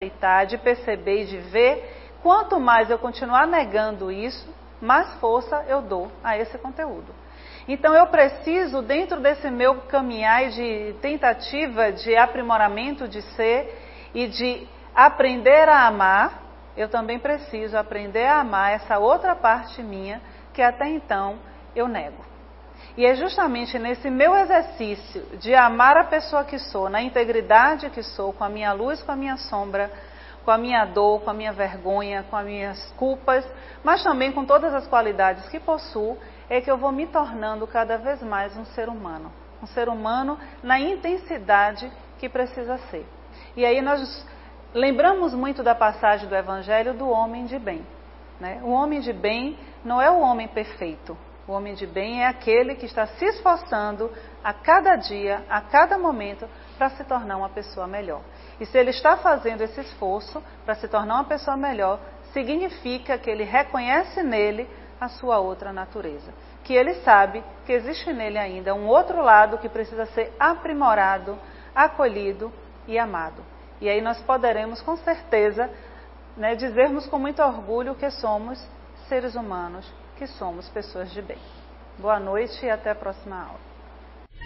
aceitar, de perceber e de ver, quanto mais eu continuar negando isso, mais força eu dou a esse conteúdo. Então eu preciso, dentro desse meu caminhar de tentativa de aprimoramento de ser e de aprender a amar, eu também preciso aprender a amar essa outra parte minha que até então eu nego. E é justamente nesse meu exercício de amar a pessoa que sou, na integridade que sou, com a minha luz, com a minha sombra, com a minha dor, com a minha vergonha, com as minhas culpas, mas também com todas as qualidades que possuo, é que eu vou me tornando cada vez mais um ser humano. Um ser humano na intensidade que precisa ser. E aí nós lembramos muito da passagem do Evangelho do homem de bem, né? O homem de bem não é o homem perfeito. O homem de bem é aquele que está se esforçando a cada dia, a cada momento, para se tornar uma pessoa melhor. E se ele está fazendo esse esforço para se tornar uma pessoa melhor, significa que ele reconhece nele a sua outra natureza. Que ele sabe que existe nele ainda um outro lado que precisa ser aprimorado, acolhido e amado. E aí nós poderemos, com certeza, né, dizermos com muito orgulho que somos seres humanos, que somos pessoas de bem. Boa noite e até a próxima aula.